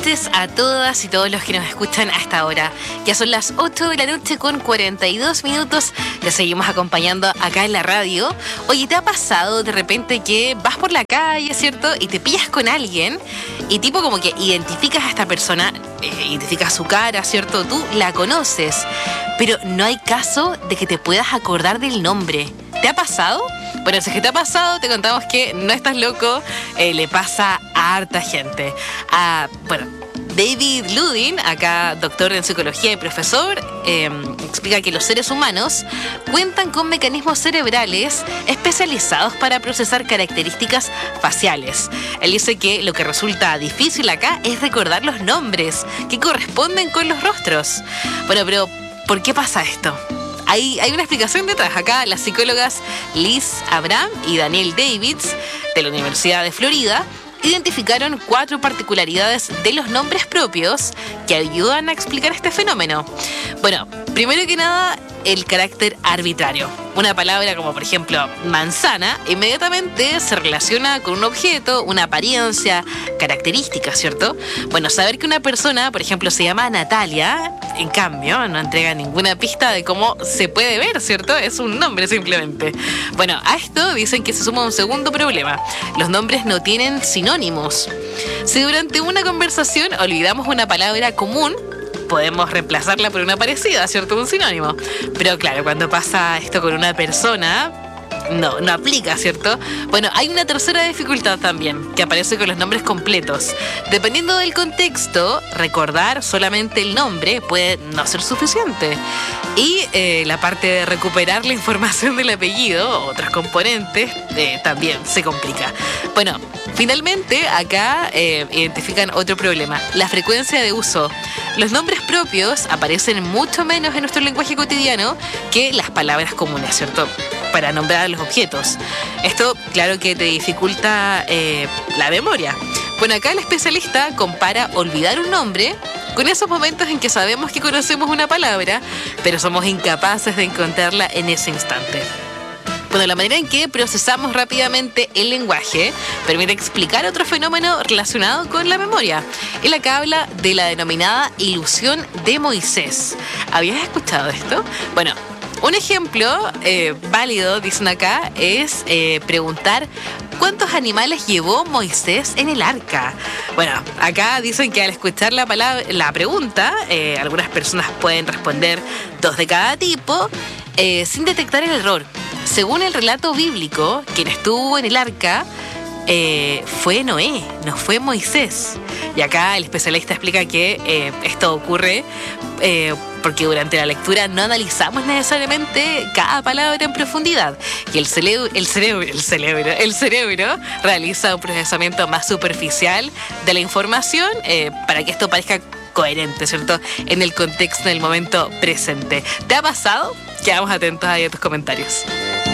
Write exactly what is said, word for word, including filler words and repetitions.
noches a todas y todos los que nos escuchan hasta ahora. Ya son las ocho de la noche con cuarenta y dos minutos. Les seguimos acompañando acá en la radio. Oye, ¿te ha pasado de repente que vas por la calle, cierto? Y te pillas con alguien y tipo como que identificas a esta persona, eh, identificas su cara, cierto? Tú la conoces, pero no hay caso de que te puedas acordar del nombre. ¿Te ha pasado? Bueno, si es que te ha pasado, te contamos que no estás loco, eh, le pasa a harta gente. A, bueno, David Ludin, acá doctor en psicología y profesor, eh, explica que los seres humanos cuentan con mecanismos cerebrales especializados para procesar características faciales. Él dice que lo que resulta difícil acá es recordar los nombres que corresponden con los rostros. Bueno, pero ¿por qué pasa esto? Hay, hay una explicación detrás. Acá las psicólogas Liz Abraham y Daniel Davids de la Universidad de Florida identificaron cuatro particularidades de los nombres propios que ayudan a explicar este fenómeno. Bueno, primero que nada, el carácter arbitrario. Una palabra como por ejemplo manzana inmediatamente se relaciona con un objeto, una apariencia, características, ¿cierto? Bueno, saber que una persona, por ejemplo, se llama Natalia, en cambio, no entrega ninguna pista de cómo se puede ver, ¿cierto? Es un nombre simplemente. Bueno, a esto dicen que se suma un segundo problema. Los nombres no tienen sinónimos. Si durante una conversación olvidamos una palabra común, podemos reemplazarla por una parecida, ¿cierto? Un sinónimo. Pero claro, cuando pasa esto con una persona, no, no aplica, ¿cierto? Bueno, hay una tercera dificultad también, que aparece con los nombres completos. Dependiendo del contexto, recordar solamente el nombre puede no ser suficiente. Y eh, la parte de recuperar la información del apellido, otros componentes, eh, también se complica. Bueno, finalmente, acá eh, identifican otro problema, la frecuencia de uso. Los nombres propios aparecen mucho menos en nuestro lenguaje cotidiano que las palabras comunes, ¿cierto? Para nombrar a los objetos. Esto, claro que te dificulta eh, la memoria. Bueno, acá el especialista compara olvidar un nombre con esos momentos en que sabemos que conocemos una palabra, pero somos incapaces de encontrarla en ese instante. Bueno, la manera en que procesamos rápidamente el lenguaje permite explicar otro fenómeno relacionado con la memoria. Él acá habla de la denominada ilusión de Moisés. ¿Habías escuchado esto? Bueno, un ejemplo eh, válido, dicen acá, es eh, preguntar ¿cuántos animales llevó Moisés en el arca? Bueno, acá dicen que al escuchar la, palabra, la pregunta, eh, algunas personas pueden responder dos de cada tipo eh, sin detectar el error. Según el relato bíblico, quien estuvo en el arca eh, fue Noé, no fue Moisés. Y acá el especialista explica que eh, esto ocurre eh, porque durante la lectura no analizamos necesariamente cada palabra en profundidad. Y el cerebro, el cerebro, el cerebro, el cerebro realiza un procesamiento más superficial de la información eh, para que esto parezca coherente, ¿cierto? En el contexto, en el momento presente. ¿Te ha pasado? Quedamos atentos ahí a tus comentarios.